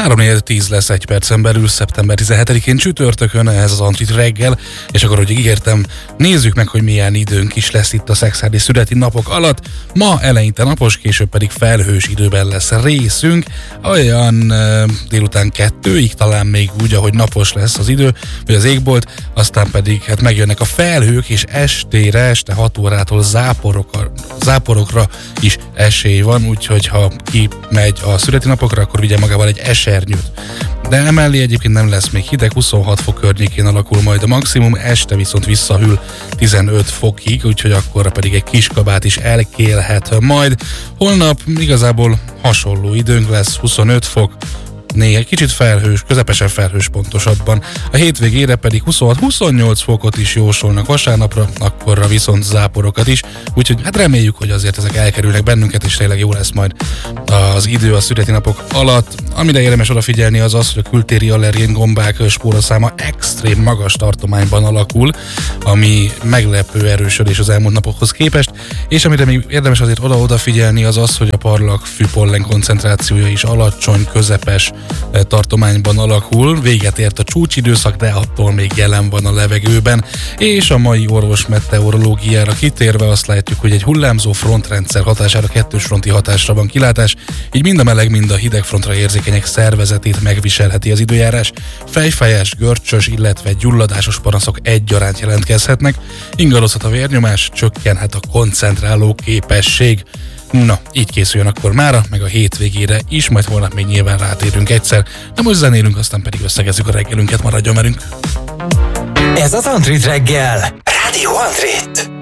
3:10 lesz egy percen belül, szeptember 17-én csütörtökön, ez az Antrit reggel, és akkor, hogy ígértem, nézzük meg, hogy milyen időnk is lesz itt a szekszárdi születi napok alatt. Ma eleinte napos, később pedig felhős időben lesz részünk, olyan délután 2-ig talán még úgy, ahogy napos lesz az idő, vagy az égbolt, aztán pedig hát megjönnek a felhők, és este 6 órától záporokra is esély van, úgyhogy ha ki megy a születi napokra, akkor vigye magával egy esernyőt. De emellé egyébként nem lesz még hideg, 26 fok környékén alakul majd a maximum, este viszont visszahűl 15 fokig, úgyhogy akkorra pedig egy kis kabát is elkélhet majd. Holnap igazából hasonló időnk lesz, 25 fok, néha kicsit felhős, közepesen felhős pontosabban. A hétvégére pedig 26-28 fokot is jósolnak vasárnapra, akkorra viszont záporokat is, úgyhogy hát reméljük, hogy azért ezek elkerülnek bennünket, és tényleg jó lesz majd az idő a születi napok alatt. Amire érdemes odafigyelni az az, hogy a kültéri allergén gombák spóraszáma extrém magas tartományban alakul, ami meglepő erősödés az elmúlt napokhoz képest, és amire még érdemes azért odafigyelni az az, hogy a parlagfű pollen koncentrációja is alacsony, közepes tartományban alakul, véget ért a csúcsidőszak, de attól még jelen van a levegőben, és a mai orvos meteorológiára kitérve azt látjuk, hogy egy hullámzó frontrendszer hatására kettős fronti hatásra van kilátás, így mind a meleg, mind a hideg frontra érzékenyek szervezetét megviselheti az időjárás, fejfájás, görcsös, illetve gyulladásos panaszok egyaránt jelentkezhetnek, ingadozhat a vérnyomás, csökkenhet a koncentráló képesség. Na, így készüljön akkor mára, meg a hétvégére is, majd holnap még nyilván rátérünk egyszer, de most zenélünk, aztán pedig összegezzük a reggelünket, maradjon velünk. Ez az Antrit reggel, Rádió Antrit.